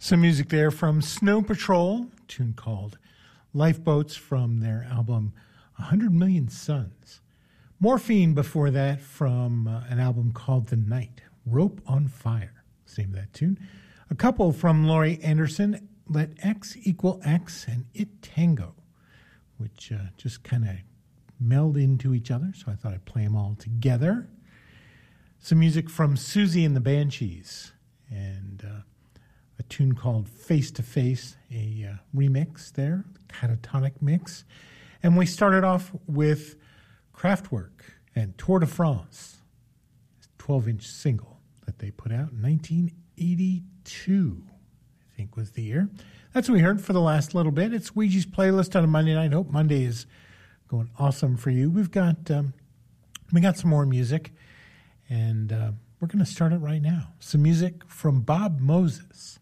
Some music there from Snow Patrol, a tune called Lifeboats from their album 100 Million Suns. Morphine before that from an album called The Night, Rope on Fire, same of that tune. A couple from Laurie Anderson, Let X Equal X and It Tango, which just kind of meld into each other, so I thought I'd play them all together. Some music from Susie and the Banshees, and a tune called Face to Face, a remix there, catatonic mix. And we started off with Kraftwerk and Tour de France, 12-inch single that they put out in 1982, I think was the year. That's what we heard for the last little bit. It's Ouija's playlist on a Monday night. Hope Monday is going awesome for you. We got some more music, and we're going to start it right now. Some music from Bob Moses.